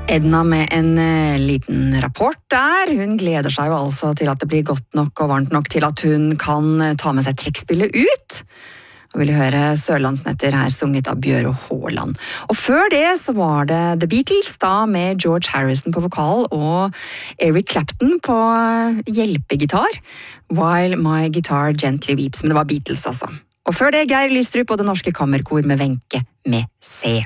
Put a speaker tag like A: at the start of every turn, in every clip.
A: Edna med en liten rapport der. Hun gleder seg jo altså til at det blir godt nok og varmt nok til at hun kan ta med seg trekkspillet ut. Og vil høre Sørlandsnetter her sunget av Bjøro Haaland. Og før det så var det The Beatles, da med George Harrison på vokal og Eric Clapton på hjelpegitar, While My Guitar Gently Weeps. Men det var Beatles altså. Og før det Geir Lystrup og Det Norske Kammerkor med Wenche med C.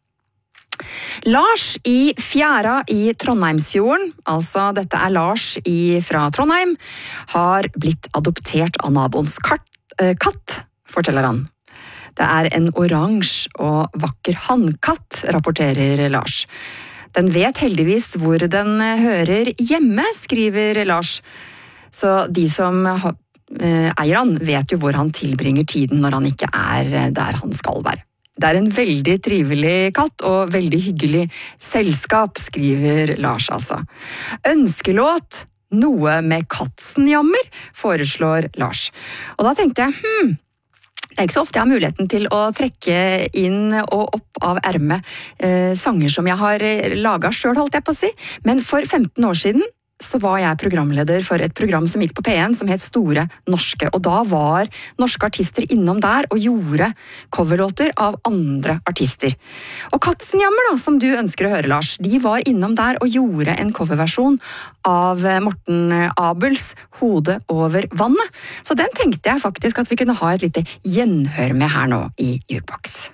A: Lars i Fjæra i Trondheimsfjorden, altså dette Lars fra Trondheim, har blitt adoptert av naboens katt, forteller han. Det en oransje og vakker hannkatt, rapporterer Lars. Den vet heldigvis hvor den hører hjemme, skriver Lars. Så de som eier han, vet jo hvor han tilbringer tiden når han ikke der han skal være. Det en veldig trivelig katt og veldig hyggelig selskap, skriver Lars altså. Ønskelåt, noe med katsenjammer, foreslår Lars. Og da tenkte jeg, det ikke så ofte jeg har muligheten til å trekke inn og opp av ermet sanger som jeg har laget selv, holdt jeg på å si. Men for 15 år siden så var jeg programleder for et program som gikk på P1 som het Store Norske, og da var norske artister innom der og gjorde coverlåter av andre artister. Og Katzenjammer da, som du ønsker å høre, Lars, de var innom der og gjorde en coverversjon av Morten Abels Hode over vannet. Så den tenkte jeg faktisk at vi kunne ha et lite gjenhør med her nå i Jukebox.